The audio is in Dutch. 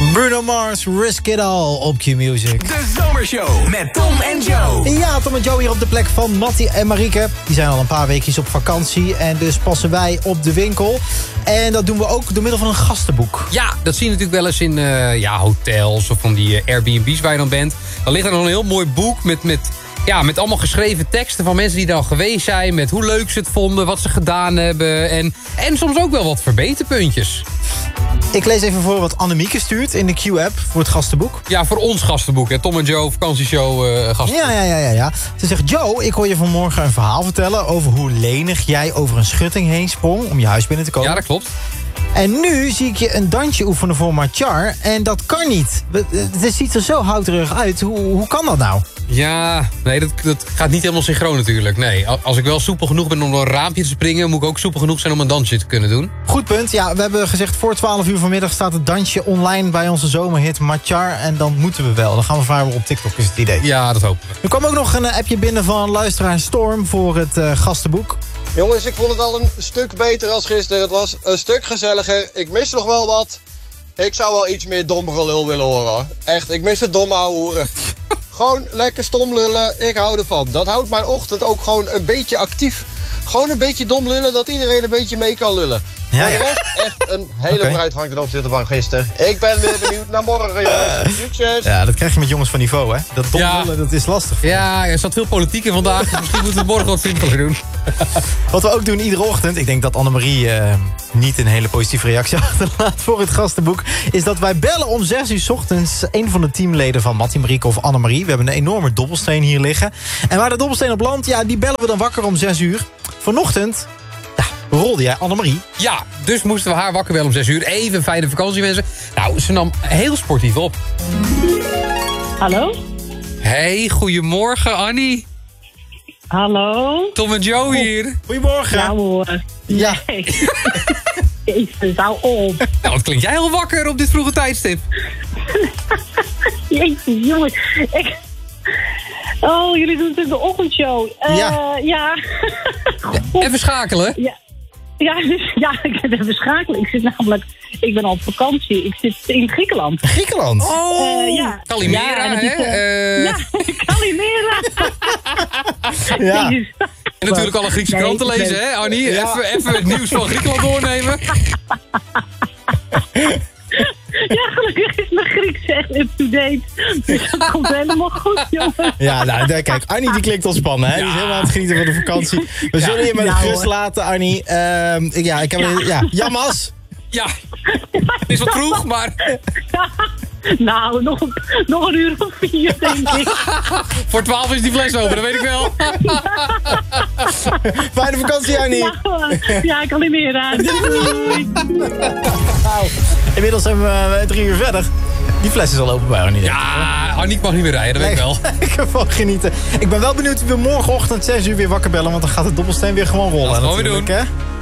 Bruno Mars, Risk It All op Q-Music. De Zomershow met Tom en Joe. Ja, Tom en Joe hier op de plek van Mattie en Marieke. Die zijn al een paar weekjes op vakantie en dus passen wij op de winkel. En dat doen we ook door middel van een gastenboek. Ja, dat zie je natuurlijk wel eens in hotels of van die Airbnb's waar je dan bent. Dan ligt er nog een heel mooi boek met allemaal geschreven teksten van mensen die er al geweest zijn. Met hoe leuk ze het vonden, wat ze gedaan hebben. En soms ook wel wat verbeterpuntjes. Ik lees even voor wat Annemieke stuurt in de Q-app voor het gastenboek. Ja, voor ons gastenboek, hè. Tom en Joe, vakantieshow gastenboek. Ja. Ze zegt, Joe, ik hoor je vanmorgen een verhaal vertellen over hoe lenig jij over een schutting heen sprong om je huis binnen te komen. Ja, dat klopt. En nu zie ik je een dansje oefenen voor Machar en dat kan niet. Het ziet er zo houterig uit. Hoe kan dat nou? Ja, nee, dat gaat niet helemaal synchroon natuurlijk. Nee, als ik wel soepel genoeg ben om door een raampje te springen, moet ik ook soepel genoeg zijn om een dansje te kunnen doen. Goed punt. Ja, we hebben gezegd voor 12 uur vanmiddag staat het dansje online bij onze zomerhit Machar. En dan moeten we wel. Dan gaan we varen op TikTok, is het idee. Ja, dat hopen we. Er kwam ook nog een appje binnen van luisteraar Storm voor het gastenboek. Jongens, ik vond het al een stuk beter als gisteren. Het was een stuk gezelliger. Ik mis nog wel wat. Ik zou wel iets meer dom gelul willen horen. Echt, ik mis het domme ouwe hoeren. Gewoon lekker stom lullen, ik hou ervan. Dat houdt mijn ochtend ook gewoon een beetje actief. Gewoon een beetje dom lullen, dat iedereen een beetje mee kan lullen. Ja. Voor de rest echt een hele vooruitgang ten opzichte van gisteren. Ik ben weer benieuwd naar morgen, jongens. Succes! Ja, dat krijg je met jongens van niveau, hè? Dat dom lullen, dat is lastig. Ja, er zat veel politiek in vandaag. Dus misschien moeten we het morgen wat simpeler doen. Wat we ook doen iedere ochtend, ik denk dat Annemarie niet een hele positieve reactie achterlaat voor het gastenboek, is dat wij bellen om 6 uur 's ochtends een van de teamleden van Mattie, Marieke of Annemarie. We hebben een enorme dobbelsteen hier liggen. En waar de dobbelsteen op landt, ja, die bellen we dan wakker om 6 uur. Vanochtend rolde jij Annemarie. Ja, dus moesten we haar wakker bellen om 6 uur. Even een fijne vakantie wensen. Nou, ze nam heel sportief op. Hallo? Hey, goedemorgen Annie. Hallo? Tom en Joe hier. Goedemorgen. Ja hoor. Ja. Nee. Jezus, hou op. Nou, wat klinkt jij heel wakker op dit vroege tijdstip? Jezus, jongens. Oh, jullie doen natuurlijk de ochtendshow. Ja. Even schakelen. Ja, ik heb even schakelen. Ik ben al op vakantie. Ik zit in Griekenland. Griekenland? Oh, ja. Calimera, Ja, Calimera. Ja. En natuurlijk alle Griekse kranten lezen, hè Annie? Ja. Even het nieuws van Griekenland doornemen. Ja, gelukkig is mijn Grieks echt up-to-date. Dus dat komt helemaal goed, jongens. Ja, nou, kijk, Annie die klinkt ontspannen, hè? Die is helemaal aan het genieten van de vakantie. We zullen je met rust laten, Annie. Ik heb Jammas. Ja, het is wat vroeg, maar... Nou, nog een uur of 4, denk ik. Voor 12 is die fles open, dat weet ik wel. Fijne vakantie, Annie. Ja, ik kan niet meer aan. Doei. Inmiddels zijn we 3 uur verder. Die fles is al open bij Annie. Ja, Annie mag niet meer rijden, dat weet ik wel. Ik kan van genieten. Ik ben wel benieuwd wie we morgenochtend 6 uur weer wakker bellen. Want dan gaat de dobbelsteen weer gewoon rollen. Dat gaan we doen. Hè?